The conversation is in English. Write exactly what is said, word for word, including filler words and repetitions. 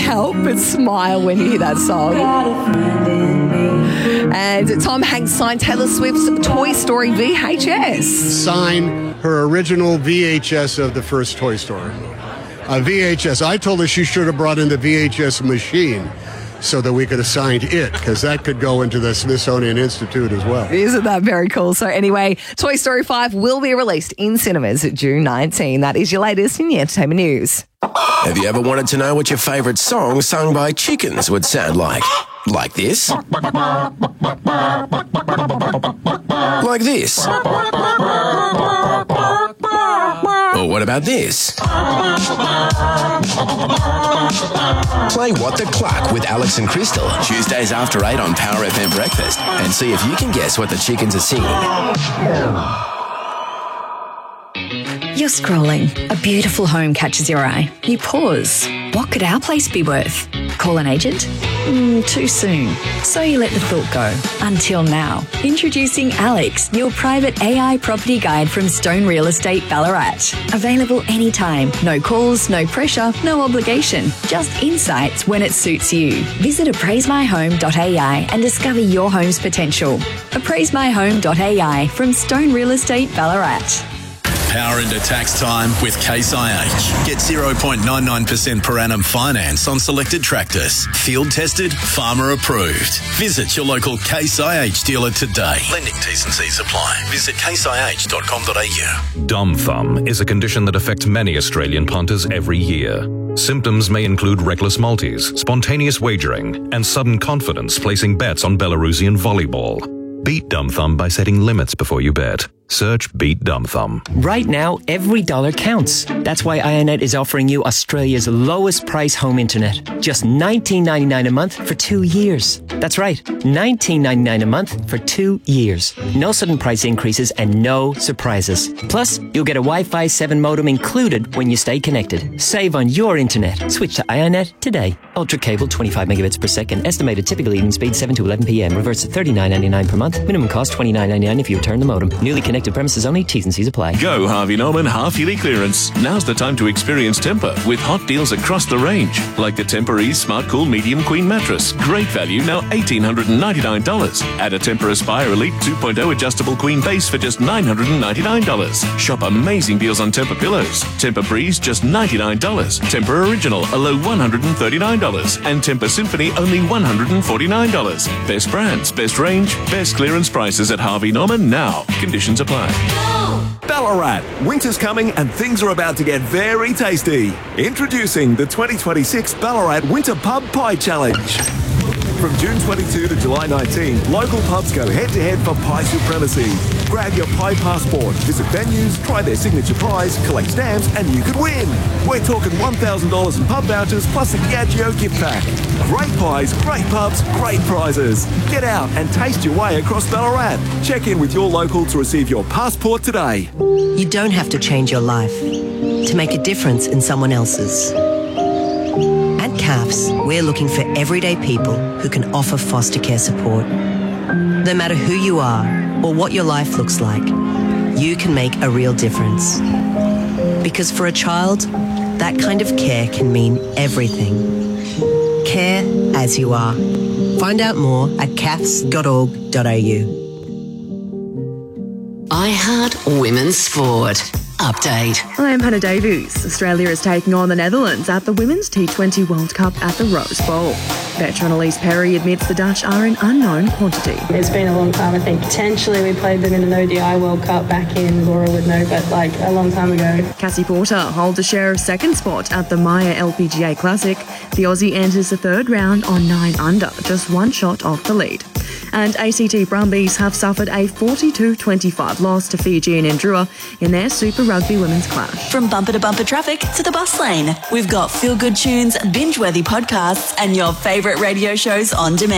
help but smile when you hear that song. And Tom Hanks signed Taylor Swift's Toy Story V H S. Sign her original V H S of the first Toy Story. A V H S. I told her she should have brought in the V H S machine so that we could have signed it, because that could go into the Smithsonian Institute as well. Isn't that very cool? So anyway, Toy Story five will be released in cinemas June nineteenth. That is your latest in the entertainment news. Have you ever wanted to know what your favourite song sung by chickens would sound like? Like this? Like this? Or what about this? Play What the Cluck with Alex and Crystal, Tuesdays after eight on Power F M Breakfast, and see if you can guess what the chickens are singing. You're scrolling. A beautiful home catches your eye. You pause. What could our place be worth? Call an agent? Mm, too soon. So you let the thought go. Until now. Introducing Alex, your private A I property guide from Stone Real Estate Ballarat. Available anytime. No calls, no pressure, no obligation. Just insights when it suits you. Visit appraise my home dot A I and discover your home's potential. appraise my home dot A I from Stone Real Estate Ballarat. Power into tax time with Case I H. Get zero point nine nine percent per annum finance on selected tractors. Field tested, farmer approved. Visit your local Case I H dealer today. Lending T's and C's apply. Visit case I H dot com dot A U. Dumb thumb is a condition that affects many Australian punters every year. Symptoms may include reckless multis, spontaneous wagering, and sudden confidence placing bets on Belarusian volleyball. Beat dumb thumb by setting limits before you bet. Search Beat Dumb Thumb. Right now, every dollar counts. That's why Ionet is offering you Australia's lowest price home internet. Just nineteen ninety-nine a month for two years. That's right, nineteen ninety-nine a month for two years. No sudden price increases and no surprises. Plus, you'll get a Wi-Fi seven modem included when you stay connected. Save on your internet. Switch to Ionet today. Ultra cable, twenty-five megabits per second. Estimated typical eating speed seven to eleven p m. Reverse at thirty-nine ninety-nine per month. Minimum cost twenty-nine ninety-nine if you return the modem. Newly connected premises only. T's and C's apply. Go Harvey Norman half-yearly clearance. Now's the time to experience Tempur with hot deals across the range. Like the Tempur-Ease Smart Cool Medium Queen Mattress. Great value, now one thousand eight hundred ninety-nine dollars. Add a Tempur Aspire Elite two point oh adjustable queen base for just nine hundred ninety-nine dollars. Shop amazing deals on Tempur pillows. Tempur Breeze, just ninety-nine dollars. Tempur Original, a low one hundred thirty-nine dollars. And Tempur Symphony, only one hundred forty-nine dollars. Best brands, best range, best clearance prices at Harvey Norman now. Conditions apply. Ballarat, winter's coming and things are about to get very tasty. Introducing the twenty twenty-six Ballarat Winter Pub Pie Challenge. From June twenty-second to July nineteenth, local pubs go head-to-head for pie supremacy. Grab your pie passport, visit venues, try their signature pies, collect stamps, and you could win. We're talking one thousand dollars in pub vouchers plus a Diageo gift pack. Great pies, great pubs, great prizes. Get out and taste your way across Ballarat. Check in with your local to receive your passport today. You don't have to change your life to make a difference in someone else's. At C A F S, we're looking for everyday people who can offer foster care support. No matter who you are or what your life looks like, you can make a real difference. Because for a child, that kind of care can mean everything. Care as you are. Find out more at c a f s dot org dot a u. iHeart Women's Sport. Update. I'm Hannah Davies. Australia is taking on the Netherlands at the Women's T twenty World Cup at the Rose Bowl. Veteran Elise Perry admits the Dutch are an unknown quantity. It's been a long time. I think potentially we played them in an O D I World Cup back in, Laura would know, but like a long time ago. Cassie Porter holds a share of second spot at the Maya L P G A Classic. The Aussie enters the third round on nine under, just one shot off the lead. And A C T Brumbies have suffered a forty-two twenty-five loss to Fiji and Indrua in their Super Rugby Women's Clash. From bumper to bumper traffic to the bus lane, we've got feel-good tunes, binge-worthy podcasts and your favourite radio shows on demand.